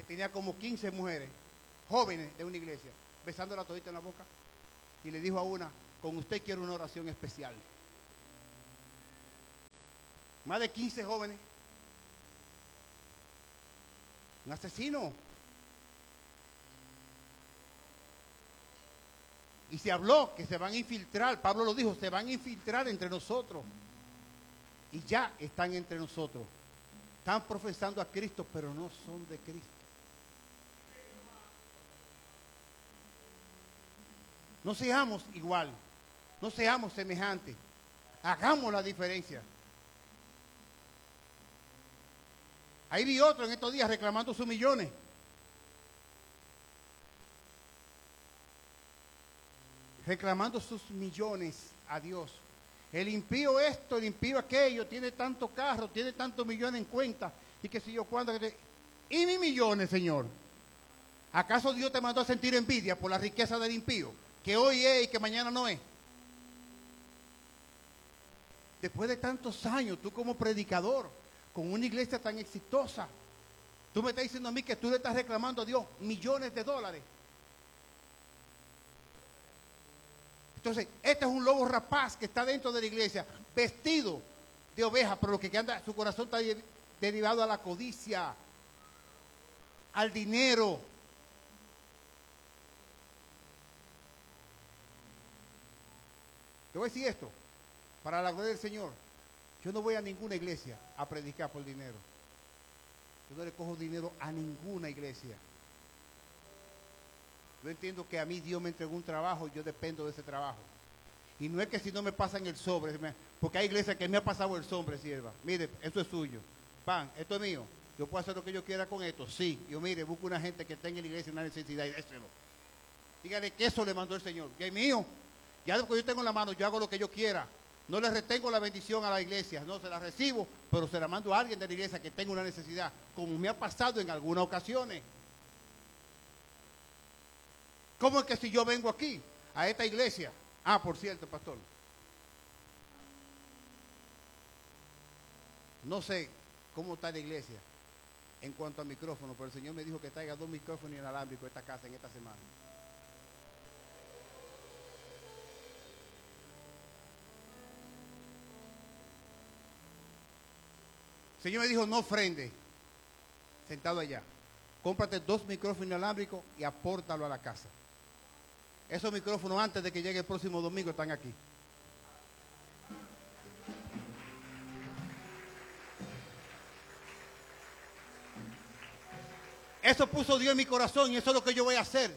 que tenía como 15 mujeres, jóvenes de una iglesia, besándola todita en la boca, y le dijo a una, con usted quiero una oración especial. Más de 15 jóvenes. Un asesino. Y se habló que se van a infiltrar, Pablo lo dijo, se van a infiltrar entre nosotros. Y ya están entre nosotros. Están profesando a Cristo, pero no son de Cristo. No seamos igual, no seamos semejantes. Hagamos la diferencia. Ahí vi otro en estos días reclamando sus millones. Reclamando sus millones a Dios. El impío esto, el impío aquello, tiene tanto carro, tiene tantos millones en cuenta, y qué sé yo cuándo. ¿Y mis millones, Señor? ¿Acaso Dios te mandó a sentir envidia por la riqueza del impío? Que hoy es y que mañana no es. Después de tantos años, tú como predicador, con una iglesia tan exitosa, tú me estás diciendo a mí que tú le estás reclamando a Dios millones de dólares. Entonces, este es un lobo rapaz que está dentro de la iglesia, vestido de oveja, pero lo que anda, su corazón está derivado a la codicia, al dinero. Te voy a decir esto, para la gloria del Señor. Yo no voy a ninguna iglesia a predicar por dinero. Yo no le cojo dinero a ninguna iglesia. Yo entiendo que a mí Dios me entregó un trabajo y yo dependo de ese trabajo. Y no es que si no me pasan el sobre, porque hay iglesias que me ha pasado el sobre, sierva. Mire, esto es suyo. Pan, esto es mío. Yo puedo hacer lo que yo quiera con esto. Sí, yo mire, busco una gente que tenga en la iglesia una necesidad y déselo. Dígale que eso le mandó el Señor, que es mío. Ya lo que yo tengo en la mano, yo hago lo que yo quiera. No le retengo la bendición a la iglesia, no se la recibo, pero se la mando a alguien de la iglesia que tenga una necesidad, como me ha pasado en algunas ocasiones. ¿Cómo es que si yo vengo aquí, a esta iglesia? Ah, por cierto, pastor. No sé cómo está la iglesia en cuanto a micrófonos, pero el Señor me dijo que traiga 2 micrófonos inalámbricos a esta casa en esta semana. El Señor me dijo, no ofrende, sentado allá. Cómprate 2 micrófonos inalámbricos y apórtalo a la casa. Esos micrófonos antes de que llegue el próximo domingo están aquí. Eso puso Dios en mi corazón y eso es lo que yo voy a hacer.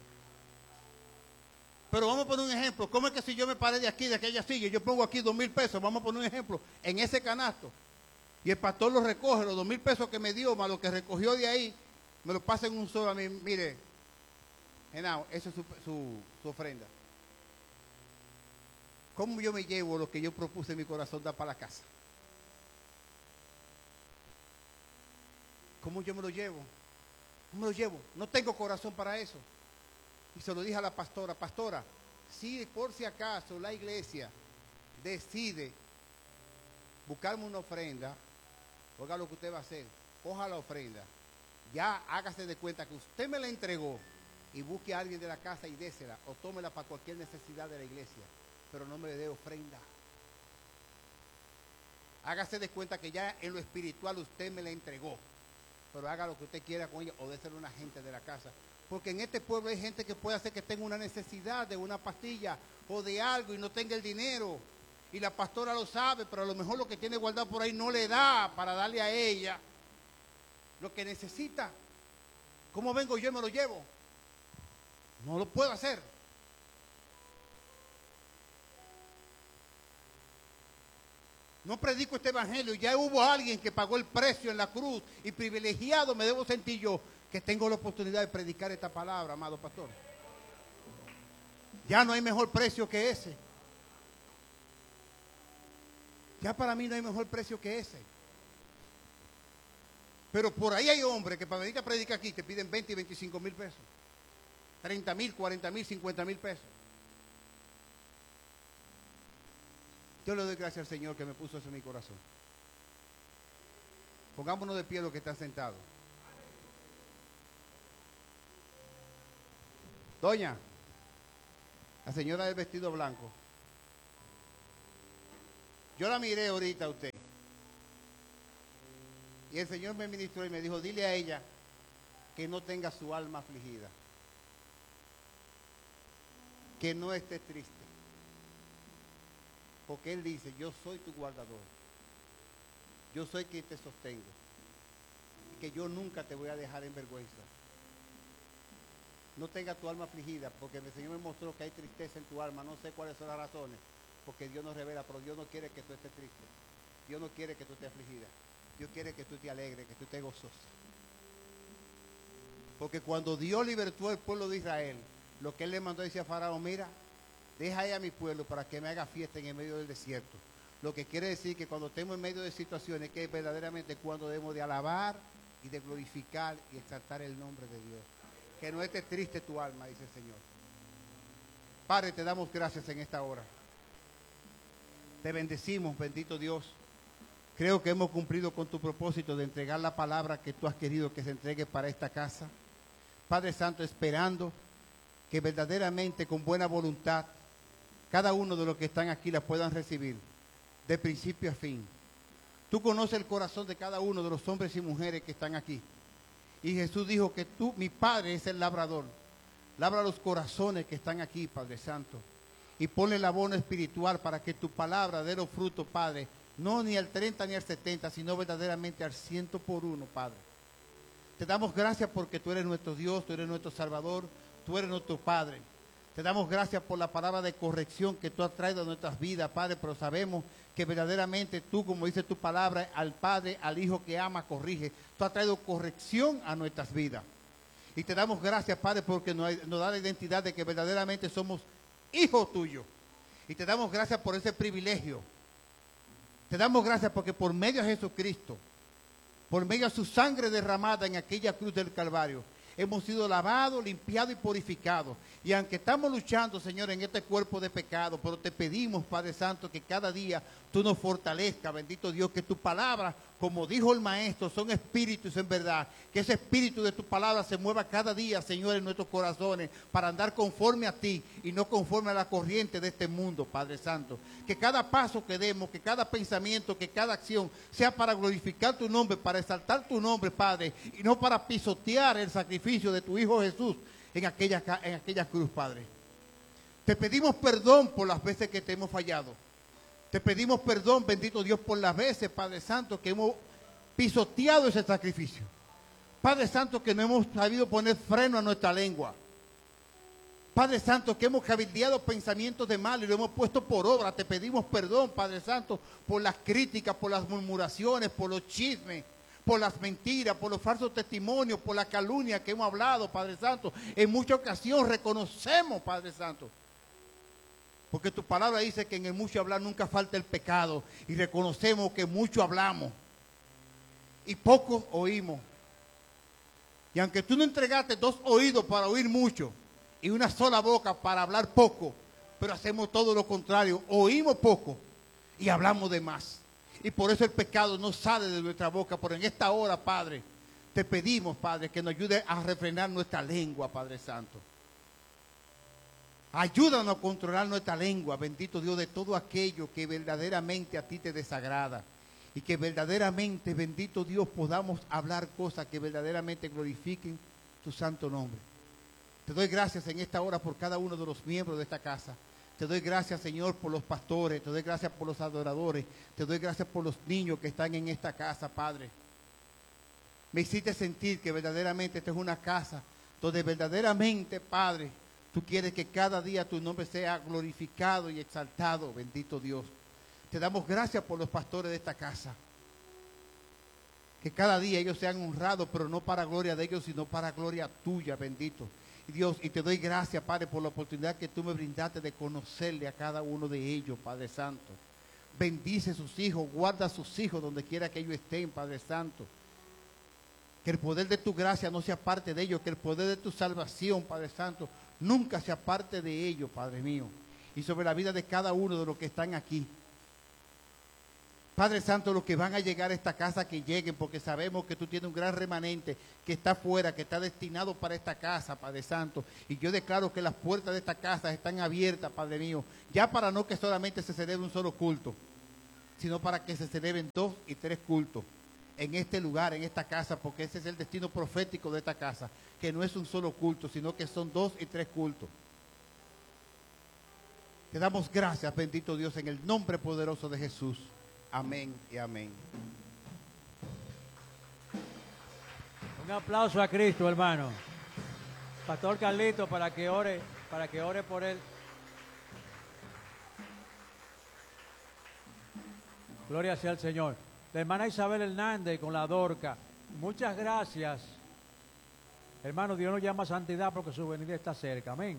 Pero vamos a poner un ejemplo. ¿Cómo es que si yo me paré de aquí, de aquella silla, yo pongo aquí 2,000 pesos? Vamos a poner un ejemplo. En ese canasto. Y el pastor lo recoge, los 2,000 pesos que me dio, más lo que recogió de ahí, me lo pasa en un solo a mí. Mire, Genao, esa es su ofrenda. ¿Cómo yo me llevo lo que yo propuse en mi corazón dar para la casa? ¿Cómo yo me lo llevo? ¿Cómo me lo llevo? No tengo corazón para eso. Y se lo dije a la pastora, pastora, si por si acaso la iglesia decide buscarme una ofrenda, oiga lo que usted va a hacer, coja la ofrenda, ya hágase de cuenta que usted me la entregó y busque a alguien de la casa y désela o tómela para cualquier necesidad de la iglesia, pero no me le dé ofrenda. Hágase de cuenta que ya en lo espiritual usted me la entregó, pero haga lo que usted quiera con ella o désela a una gente de la casa. Porque en este pueblo hay gente que puede hacer que tenga una necesidad de una pastilla o de algo y no tenga el dinero. Y la pastora lo sabe, pero a lo mejor lo que tiene guardado por ahí no le da para darle a ella lo que necesita. ¿Cómo vengo yo y me lo llevo? No lo puedo hacer. No predico este evangelio. Ya hubo alguien que pagó el precio en la cruz y privilegiado me debo sentir yo que tengo la oportunidad de predicar esta palabra, amado pastor. Ya no hay mejor precio que ese. Ya para mí no hay mejor precio que ese. Pero por ahí hay hombres que para venir a predicar aquí te piden 20 y 25 mil pesos. 30,000, 40,000, 50,000 pesos. Yo le doy gracias al Señor que me puso eso en mi corazón. Pongámonos de pie los que están sentados. Doña, la señora del vestido blanco. Yo la miré ahorita a usted. Y el Señor me ministró y me dijo, dile a ella que no tenga su alma afligida. Que no esté triste. Porque Él dice, yo soy tu guardador. Yo soy quien te sostengo. Y que yo nunca te voy a dejar en vergüenza. No tenga tu alma afligida, porque el Señor me mostró que hay tristeza en tu alma. No sé cuáles son las razones, porque Dios nos revela, pero Dios no quiere que tú estés triste. Dios no quiere que tú estés afligida. Dios quiere que tú te alegres, que tú estés gozosa. Porque cuando Dios libertó al pueblo de Israel, lo que Él le mandó decía a Faraón, mira, deja ahí a mi pueblo para que me haga fiesta en el medio del desierto. Lo que quiere decir que cuando estemos en medio de situaciones, que es verdaderamente cuando debemos de alabar y de glorificar y exaltar el nombre de Dios. Que no esté triste tu alma, dice el Señor. Padre, te damos gracias en esta hora. Te bendecimos, bendito Dios. Creo que hemos cumplido con tu propósito de entregar la palabra que tú has querido que se entregue para esta casa. Padre Santo, esperando que verdaderamente con buena voluntad cada uno de los que están aquí la puedan recibir de principio a fin. Tú conoces el corazón de cada uno de los hombres y mujeres que están aquí. Y Jesús dijo que tú, mi Padre, es el labrador. Labra los corazones que están aquí, Padre Santo. Y ponle el abono espiritual para que tu palabra dé los frutos, Padre. No ni al 30 ni al 70, sino verdaderamente al 100 por uno, Padre. Te damos gracias porque tú eres nuestro Dios, tú eres nuestro Salvador, tú eres nuestro Padre. Te damos gracias por la palabra de corrección que tú has traído a nuestras vidas, Padre, pero sabemos que verdaderamente tú, como dice tu palabra, al Padre, al Hijo que ama, corrige. Tú has traído corrección a nuestras vidas. Y te damos gracias, Padre, porque nos da la identidad de que verdaderamente somos hijos tuyos. Y te damos gracias por ese privilegio. Te damos gracias porque por medio de Jesucristo, por medio de su sangre derramada en aquella cruz del Calvario, hemos sido lavados, limpiados y purificados. Y aunque estamos luchando, Señor, en este cuerpo de pecado, pero te pedimos, Padre Santo, que cada día tú nos fortalezcas, bendito Dios, que tu palabra, como dijo el Maestro, son espíritus en verdad. Que ese espíritu de tu palabra se mueva cada día, Señor, en nuestros corazones, para andar conforme a ti y no conforme a la corriente de este mundo, Padre Santo. Que cada paso que demos, que cada pensamiento, que cada acción sea para glorificar tu nombre, para exaltar tu nombre, Padre, y no para pisotear el sacrificio de tu Hijo Jesús en aquella cruz, Padre. Te pedimos perdón por las veces que te hemos fallado. Te pedimos perdón, bendito Dios, por las veces, Padre Santo, que hemos pisoteado ese sacrificio. Padre Santo, que no hemos sabido poner freno a nuestra lengua. Padre Santo, que hemos cabildeado pensamientos de mal y lo hemos puesto por obra. Te pedimos perdón, Padre Santo, por las críticas, por las murmuraciones, por los chismes, por las mentiras, por los falsos testimonios, por la calumnia que hemos hablado, Padre Santo. En muchas ocasiones reconocemos, Padre Santo, porque tu palabra dice que en el mucho hablar nunca falta el pecado, y reconocemos que mucho hablamos y poco oímos. Y aunque tú no entregaste 2 oídos para oír mucho y una sola boca para hablar poco, pero hacemos todo lo contrario, oímos poco y hablamos de más. Y por eso el pecado no sale de nuestra boca. Pero en esta hora, Padre, te pedimos, Padre, que nos ayude a refrenar nuestra lengua, Padre Santo. Ayúdanos a controlar nuestra lengua, bendito Dios, de todo aquello que verdaderamente a ti te desagrada. Y que verdaderamente, bendito Dios, podamos hablar cosas que verdaderamente glorifiquen tu santo nombre. Te doy gracias en esta hora por cada uno de los miembros de esta casa. Te doy gracias, Señor, por los pastores. Te doy gracias por los adoradores. Te doy gracias por los niños que están en esta casa, Padre. Me hiciste sentir que verdaderamente esta es una casa donde verdaderamente, Padre, tú quieres que cada día tu nombre sea glorificado y exaltado, bendito Dios. Te damos gracias por los pastores de esta casa. Que cada día ellos sean honrados, pero no para gloria de ellos, sino para gloria tuya, bendito. Y Dios, y te doy gracias, Padre, por la oportunidad que tú me brindaste de conocerle a cada uno de ellos, Padre Santo. Bendice a sus hijos, guarda a sus hijos donde quiera que ellos estén, Padre Santo. Que el poder de tu gracia no sea parte de ellos, que el poder de tu salvación, Padre Santo, nunca sea parte de ellos, Padre mío. Y sobre la vida de cada uno de los que están aquí. Padre Santo, los que van a llegar a esta casa, que lleguen, porque sabemos que tú tienes un gran remanente que está afuera, que está destinado para esta casa, Padre Santo. Y yo declaro que las puertas de esta casa están abiertas, Padre mío, ya para no que solamente se celebre un solo culto, sino para que se celebren 2 y 3 cultos en este lugar, en esta casa, porque ese es el destino profético de esta casa, que no es un solo culto, sino que son 2 y 3 cultos. Te damos gracias, bendito Dios, en el nombre poderoso de Jesús. Amén y amén. Un aplauso a Cristo, hermano. Pastor Carlito, para que ore por él. Gloria sea al Señor. La hermana Isabel Hernández con la Dorca. Muchas gracias. Hermano, Dios nos llama a santidad porque su venida está cerca. Amén.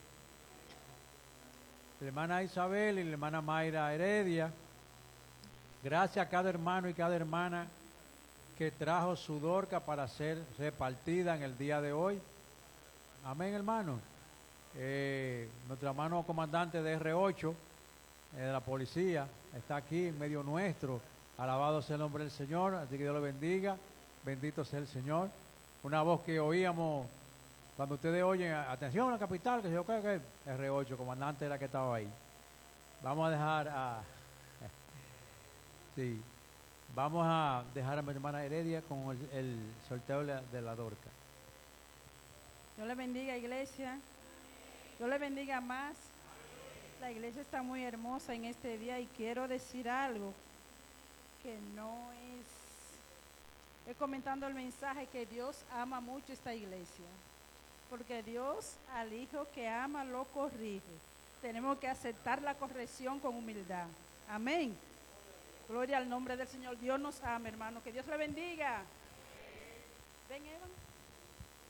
La hermana Isabel y la hermana Mayra Heredia. Gracias a cada hermano y cada hermana que trajo su Dorca para ser repartida en el día de hoy. Amén, hermano. Nuestro hermano comandante de R8, de la policía, está aquí en medio nuestro. Alabado sea el nombre del Señor, así que Dios lo bendiga. Bendito sea el Señor. Una voz que oíamos cuando ustedes oyen, atención a la capital, que yo creo que R8, comandante era que estaba ahí. Vamos a dejar a... Sí, vamos a dejar a mi hermana Heredia con el sorteo de la Dorca. Dios le bendiga, iglesia. Dios le bendiga más. La iglesia está muy hermosa en este día y quiero decir algo que no es comentando el mensaje que Dios ama mucho esta iglesia. Porque Dios al hijo que ama lo corrige. Tenemos que aceptar la corrección con humildad. Amén. Gloria al nombre del Señor. Dios nos ama, hermano. Que Dios le bendiga. Ven, Evan.